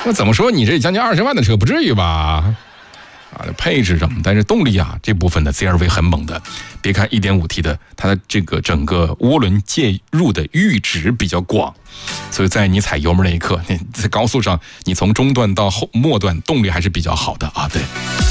那怎么说你这将近20万的车不至于吧？配置什么，但是动力啊这部分的 CR-V 很猛的。别看 1.5T 的，它的这个整个涡轮介入的阈值比较广，所以在你踩油门那一刻，你在高速上，你从中段到末段动力还是比较好的啊。对，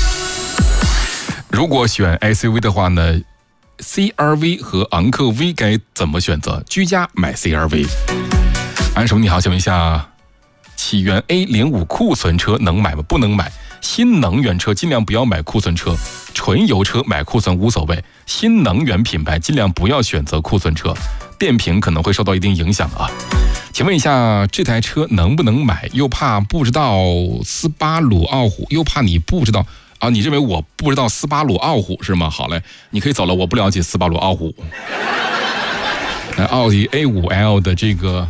如果选 SUV 的话呢，CR-V 和昂克 V 该怎么选择？居家买 CR-V。安叔你好，请问一下，启源 A05 库存车能买吗？不能买。新能源车尽量不要买库存车，纯油车买库存无所谓，新能源品牌尽量不要选择库存车，电瓶可能会受到一定影响啊。请问一下，这台车能不能买？又怕不知道斯巴鲁傲虎，又怕你不知道啊？你认为我不知道斯巴鲁傲虎是吗？好嘞，你可以走了，我不了解斯巴鲁傲虎。奥迪 A5L 的这个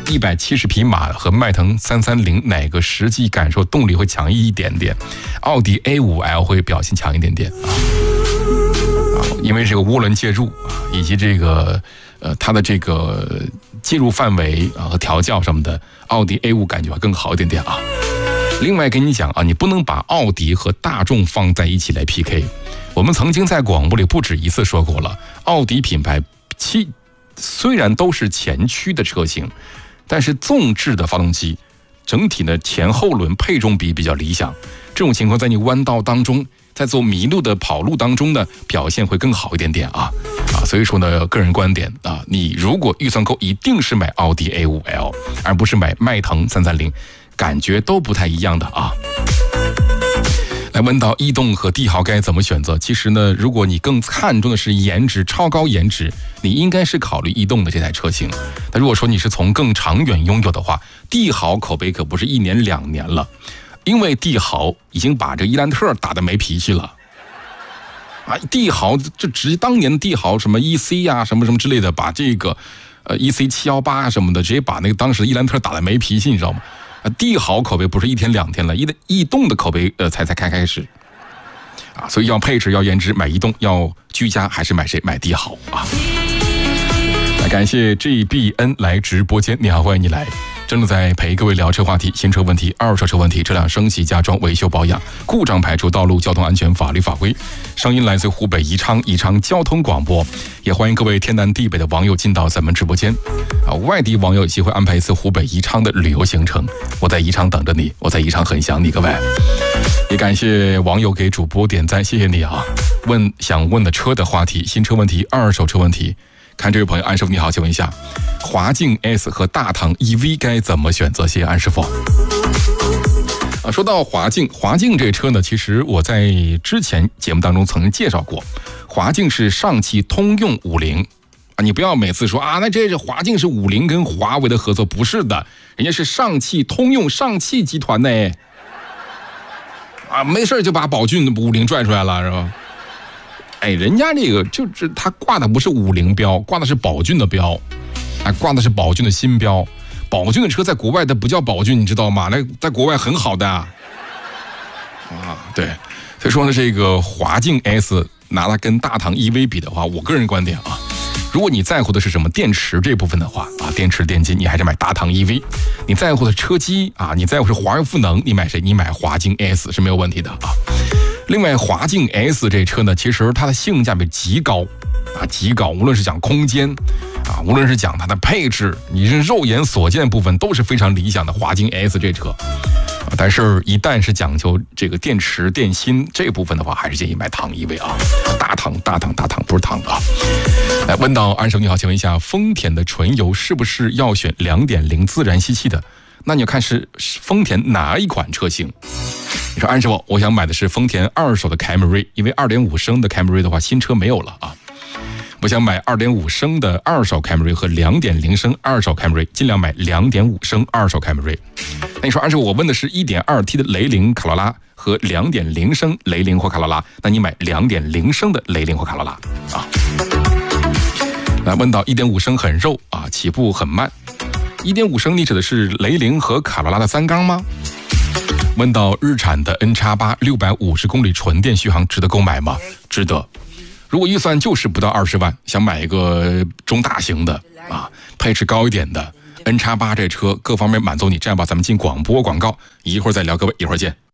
170匹马和迈腾330哪个实际感受动力会强一点点？奥迪 A5L 会表现强一点点啊，因为这个涡轮介入啊，以及这个它的这个介入范围啊和调教什么的，奥迪 A5 感觉更好一点点啊。另外跟你讲啊，你不能把奥迪和大众放在一起来 PK。我们曾经在广播里不止一次说过了，奥迪品牌虽然都是前驱的车型，但是纵置的发动机，整体呢前后轮配重比比较理想。这种情况在你弯道当中，在做麋鹿的跑路当中呢，表现会更好一点点啊。所以说呢，个人观点啊，你如果预算够，一定是买奥迪 A5L， 而不是买迈腾330，感觉都不太一样的啊。来问到逸动和帝豪该怎么选择？其实呢，如果你更看重的是颜值，超高颜值，你应该是考虑逸动的这台车型。但如果说你是从更长远拥有的话，帝豪口碑可不是1年2年了，因为帝豪已经把这伊兰特打得没脾气了啊！帝豪这直接当年的帝豪什么 EC 啊，什么什么之类的，把这个EC 718什么的，直接把那个当时伊兰特打得没脾气，你知道吗？帝豪口碑不是1天2天了，逸动的口碑才开始啊，所以要配置要颜值买逸动，要居家还是买谁？买帝豪啊！来感谢 GBN 来直播间，你好，欢迎你来。正在陪各位聊车话题，新车问题、二手车问题、车辆升级加装、维修保养、故障排除、道路交通安全、法律法规。声音来自湖北宜昌交通广播，也欢迎各位天南地北的网友进到咱们直播间。外地网友有机会安排一次湖北宜昌的旅游行程，我在宜昌等着你，我在宜昌很想你，各位。也感谢网友给主播点赞，谢谢你啊！想问的车的话题，新车问题、二手车问题。看这位朋友安师傅你好，请问一下，华境 S 和大唐 EV 该怎么选择？谢谢安师傅。说到华境这车呢，其实我在之前节目当中曾经介绍过，华境是上汽通用50啊，你不要每次说啊，那这是华境是50跟华为的合作，不是的，人家是上汽通用上汽集团呢，啊，没事就把宝骏的50拽出来了，是吧？哎，人家这个就是他挂的不是50标，挂的是宝骏的标，啊，挂的是宝骏的新标。宝骏的车在国外它不叫宝骏，你知道吗？那在国外很好的啊，对。所以说呢，这个华境 S 拿它跟大唐 EV 比的话，我个人观点啊，如果你在乎的是什么电池这部分的话啊，电池电机你还是买大唐 EV。你在乎的车机啊，你在乎是华为赋能，你买谁？你买华境 S 是没有问题的啊。另外，华境 S 这车呢，其实它的性价比极高啊，极高。无论是讲空间啊，无论是讲它的配置，你是肉眼所见的部分都是非常理想的华境 S 这车。但是，一旦是讲究这个电池电芯这部分的话，还是建议买唐 EV 啊，大唐不是唐啊。来问到安生你好，请问一下，丰田的纯油是不是要选2.0自然吸气的？那你要看是丰田哪一款车型。你说安师傅，我想买的是丰田二手的凯美瑞，因为2.5升的凯美瑞的话，新车没有了啊。我想买2.5升的二手凯美瑞和2.0升二手凯美瑞，尽量买2.5升二手凯美瑞。那你说安师傅，我问的是 1.2T 的雷凌卡罗拉和2.0升雷凌或卡罗拉，那你买2.0升的雷凌或卡罗拉啊。来问到1.5升很肉啊，起步很慢。1.5升你指的是雷凌和卡罗拉的3缸吗？问到日产的 N-8 650公里纯电续航值得购买吗？值得。如果预算就是不到20万，想买一个中大型的啊，配置高一点的 N8这车各方面满足你。这样吧，咱们进广播广告，一会儿再聊，各位，一会儿见。